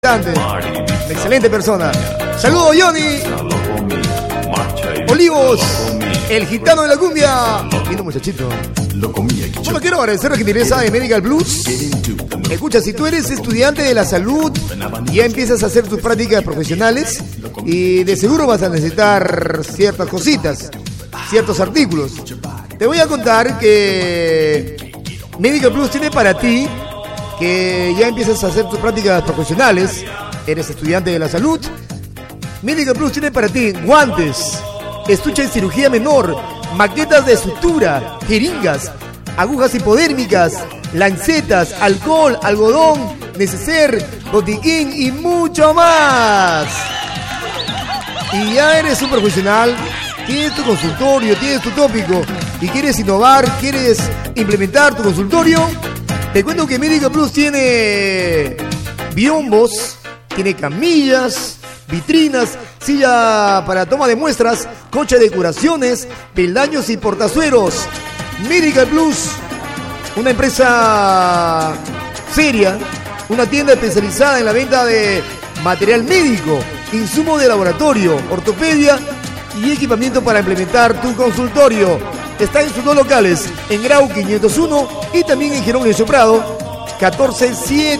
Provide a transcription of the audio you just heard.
Una excelente persona. Saludos, Johnny Olivos, el gitano de la cumbia. Lindo muchachito. Bueno, quiero agradecer la gentileza de Medical Plus. Escucha, si tú eres estudiante de la salud, ya empiezas a hacer tus prácticas profesionales y de seguro vas a necesitar ciertas cositas, ciertos artículos. Te voy a contar que Medical Plus tiene para ti que ya empiezas a hacer tus prácticas profesionales, eres estudiante de la salud. Medical Plus tiene para ti guantes, estuche de cirugía menor, maquetas de sutura, jeringas, agujas hipodérmicas, lancetas, alcohol, algodón, neceser, botiquín y mucho más. Y ya eres un profesional, tienes tu consultorio, tienes tu tópico y quieres innovar, quieres implementar tu consultorio. Te cuento que Medical Plus tiene biombos, tiene camillas, vitrinas, silla para toma de muestras, coche de curaciones, peldaños y portazueros. Medical Plus, una empresa seria, una tienda especializada en la venta de material médico, insumo de laboratorio, ortopedia y equipamiento para implementar tu consultorio. Está en sus dos locales, en Grau 501 y también en Girón Lecho Prado 1479.